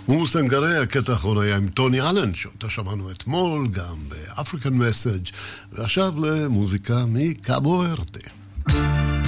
ומוסנגרי, הקטע האחרון היה עם טוני אלן, שאותה שמענו אתמול, גם באפריקן מסאג', ועכשיו למוזיקה מקאבו ורדה.